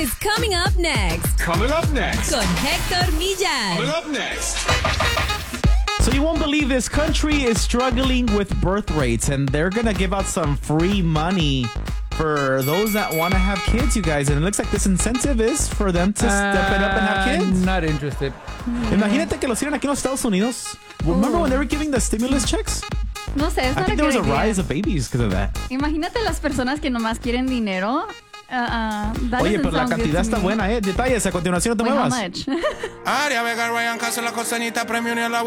is coming up next. Coming up next. Con Héctor Millán. Coming up next. So you won't believe this country is struggling with birth rates, and they're going to give out some free money for those that want to have kids, you guys. And it looks like this incentive is for them to step it up and have kids. Not interested. Imagínate que los hicieran aquí en los Estados Unidos. Remember when they were giving the stimulus checks? No sé, es I think there was a rise of babies because of that. Imagínate las personas que nomás quieren dinero. Oye, pero la cantidad está buena, ¿eh? Detalles a continuación, no te muevas. How much? Área Vega, Ryan Castro, la costeñita, premio ni a la